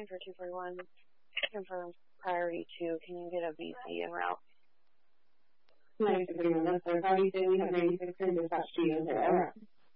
calling for 241. Confirm priority 2. Can you get a BC en route? 9631, that's our priority 2. We have 96 dispatch to you.